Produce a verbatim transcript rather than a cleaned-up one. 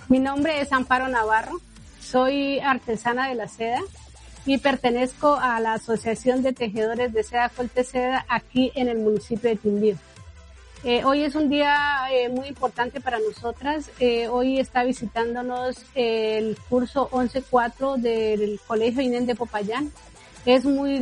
Mi nombre es Amparo Navarro, soy artesana de la seda y pertenezco a la Asociación de Tejedores de Seda Colteseda aquí en el municipio de Quindío. Eh, hoy es un día eh, muy importante para nosotras. Eh, hoy está visitándonos el curso once cuatro del Colegio INEN de Popayán. Es muy